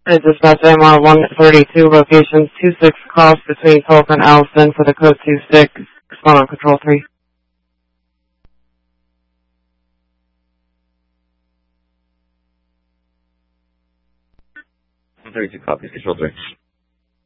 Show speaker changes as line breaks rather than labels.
I dispatch MR 132, locations 26 cross between Tulsa and Allison for the code 26. Respond on control 3.
32 copies, control 3.